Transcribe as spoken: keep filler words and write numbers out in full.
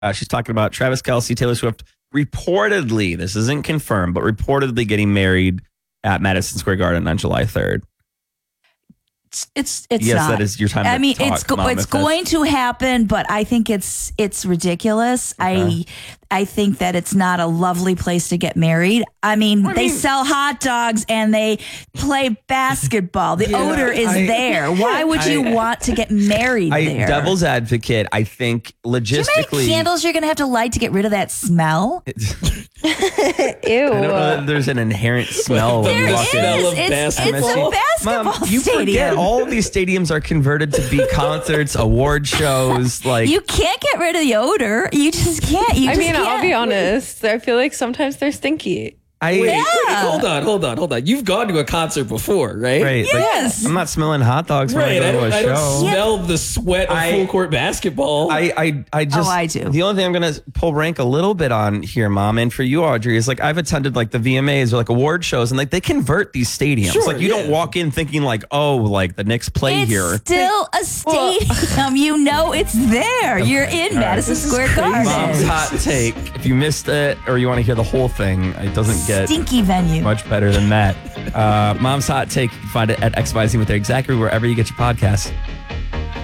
Uh, she's talking about Travis Kelce, Taylor Swift, reportedly, this isn't confirmed, but reportedly getting married at Madison Square Garden on July third. It's it's, it's yes, not. that is your time. I to mean, talk, it's go- Mom, it's if that's- going to happen, but I think it's it's ridiculous. Okay. I I think that it's not a lovely place to get married. I mean, I they mean- sell hot dogs and they play basketball. The Yeah, odor is I- there. Why would you I- want to get married I, there? devil's advocate, I think Do you know how many logistically. candles you're going to have to light to get rid of that smell? Ew. I don't know that there's an inherent smell when There you is. walk in. smell of It's, it's basketball. a basketball Mom, you stadium. forget all of these stadiums are converted to be concerts, award shows. Like You can't get rid of the odor. You just can't. You I just mean, can't. I'll be honest. I feel like sometimes they're stinky. I Wait, Yeah. wait, hold on, hold on, hold on. You've gone to a concert before, right? right. like, Yes. I'm not smelling hot dogs when Right. I I go don't, to a I don't show. smell the sweat of I- full court basketball. I, I, I just, Oh, I do. The only thing I'm going to pull rank a little bit on here, Mom, and for you, Audrey, is like I've attended like the V M As or like award shows and like they convert these stadiums. Sure, like you don't yeah. walk in thinking like, oh, like the Knicks play It's here. still a stadium. You know it's there. You're in Madison Square Garden. Mom's hot take. If you missed it or you want to hear the whole thing, it doesn't get Stinky venue. much better than that. Uh, Mom's hot take. You can find it at X Y Z with her exactly wherever you get your podcasts.